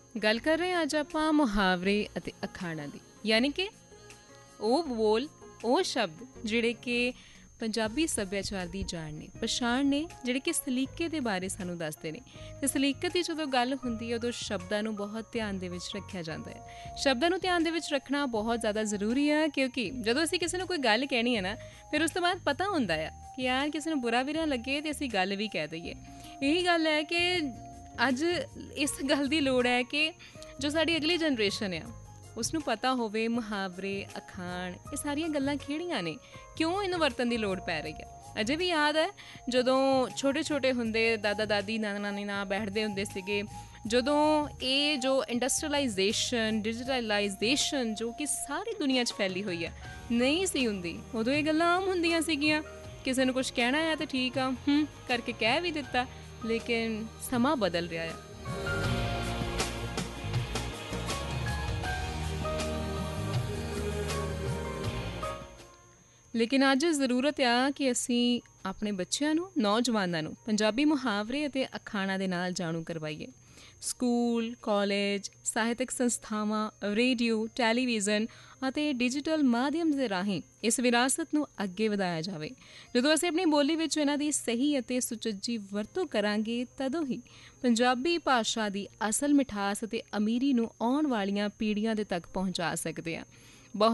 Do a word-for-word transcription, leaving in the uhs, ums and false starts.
ਗੱਲ ਕਰ ਰਹੇ ਹਾਂ ਅੱਜ ਆਪਾਂ ਮੁਹਾਵਰੇ ਅਤੇ ਅਖਾਣਾਂ ਦੀ, ਯਾਨੀ ਕਿ ਉਹ ਬੋਲ, ਉਹ ਸ਼ਬਦ ਜਿਹੜੇ ਕਿ ਪੰਜਾਬੀ ਸੱਭਿਆਚਾਰ ਦੀ ਜਾਣ ਨੇ, ਪਛਾਣ ਨੇ, ਜਿਹੜੇ ਕਿ ਸਲੀਕੇ ਦੇ ਬਾਰੇ ਸਾਨੂੰ ਦੱਸਦੇ ਨੇ। ਅਤੇ ਸਲੀਕਤ ਦੀ ਜਦੋਂ ਗੱਲ ਹੁੰਦੀ ਹੈ ਉਦੋਂ ਸ਼ਬਦਾਂ ਨੂੰ ਬਹੁਤ ਧਿਆਨ ਦੇ ਵਿੱਚ ਰੱਖਿਆ ਜਾਂਦਾ ਹੈ। ਸ਼ਬਦਾਂ ਨੂੰ ਧਿਆਨ ਦੇ ਵਿੱਚ ਰੱਖਣਾ ਬਹੁਤ ਜ਼ਿਆਦਾ ਜ਼ਰੂਰੀ ਆ, ਕਿਉਂਕਿ ਜਦੋਂ ਅਸੀਂ ਕਿਸੇ ਨੂੰ ਕੋਈ ਗੱਲ ਕਹਿਣੀ ਹੈ ਨਾ, ਫਿਰ ਉਸ ਤੋਂ ਬਾਅਦ ਪਤਾ ਹੁੰਦਾ ਆ ਕਿ ਯਾਰ ਕਿਸੇ ਨੂੰ ਬੁਰਾ ਵੀ ਨਾ ਲੱਗੇ ਅਤੇ ਅਸੀਂ ਗੱਲ ਵੀ ਕਹਿ ਦਈਏ। ਇਹੀ ਗੱਲ ਹੈ ਕਿ ਅੱਜ ਇਸ ਗੱਲ ਦੀ ਲੋੜ ਹੈ ਕਿ ਜੋ ਸਾਡੀ ਅਗਲੀ ਜਨਰੇਸ਼ਨ ਆ ਉਸਨੂੰ ਪਤਾ ਹੋਵੇ ਮੁਹਾਵਰੇ, ਅਖਾਣ, ਇਹ ਸਾਰੀਆਂ ਗੱਲਾਂ ਕਿਹੜੀਆਂ ਨੇ, ਕਿਉਂ ਇਹਨੂੰ ਵਰਤਣ ਦੀ ਲੋੜ ਪੈ ਰਹੀ ਹੈ। ਅਜੇ ਵੀ ਯਾਦ ਹੈ ਜਦੋਂ ਛੋਟੇ ਛੋਟੇ ਹੁੰਦੇ ਦਾਦਾ ਦਾਦੀ, ਨਾਨਾ ਨਾਨੀ ਨਾਲ ਬੈਠਦੇ ਹੁੰਦੇ ਸੀਗੇ, ਜਦੋਂ ਇਹ ਜੋ ਇੰਡਸਟਰੀਲਾਈਜੇਸ਼ਨ, ਡਿਜੀਟਲਾਈਜੇਸ਼ਨ ਜੋ ਕਿ ਸਾਰੀ ਦੁਨੀਆ 'ਚ ਫੈਲੀ ਹੋਈ ਹੈ ਨਹੀਂ ਸੀ ਹੁੰਦੀ, ਉਦੋਂ ਇਹ ਗੱਲਾਂ ਆਮ ਹੁੰਦੀਆਂ ਸੀਗੀਆਂ। ਕਿਸੇ ਨੂੰ ਕੁਛ ਕਹਿਣਾ ਆ ਤਾਂ ਠੀਕ ਆ, ਹੂੰ ਕਰਕੇ ਕਹਿ ਵੀ ਦਿੱਤਾ। ਲੇਕਿਨ ਸਮਾਂ ਬਦਲ ਰਿਹਾ ਆ। ਲੇਕਿਨ ਅੱਜ ਜ਼ਰੂਰਤ ਆ ਕਿ ਅਸੀਂ ਆਪਣੇ ਬੱਚਿਆਂ ਨੂੰ, ਨੌਜਵਾਨਾਂ ਨੂੰ ਪੰਜਾਬੀ ਮੁਹਾਵਰੇ ਅਤੇ ਅਖਾਣਾਂ ਦੇ ਨਾਲ ਜਾਣੂ ਕਰਵਾਈਏ। ਸਕੂਲ, ਕਾਲਜ, ਸਾਹਿਤਕ ਸੰਸਥਾਵਾਂ, ਰੇਡੀਓ, ਟੈਲੀਵਿਜ਼ਨ ਅਤੇ ਡਿਜੀਟਲ ਮਾਧਿਅਮ ਦੇ ਰਾਹੀਂ ਇਸ ਵਿਰਾਸਤ ਨੂੰ ਅੱਗੇ ਵਧਾਇਆ ਜਾਵੇ। ਜਦੋਂ ਅਸੀਂ ਆਪਣੀ ਬੋਲੀ ਵਿੱਚ ਇਹਨਾਂ ਦੀ ਸਹੀ ਅਤੇ ਸੁਚੱਜੀ ਵਰਤੋਂ ਕਰਾਂਗੇ, ਤਦੋਂ ਹੀ ਪੰਜਾਬੀ ਭਾਸ਼ਾ ਦੀ ਅਸਲ ਮਿਠਾਸ ਅਤੇ ਅਮੀਰੀ ਨੂੰ ਆਉਣ ਵਾਲੀਆਂ ਪੀੜ੍ਹੀਆਂ ਦੇ ਤੱਕ ਪਹੁੰਚਾ ਸਕਦੇ ਹਾਂ।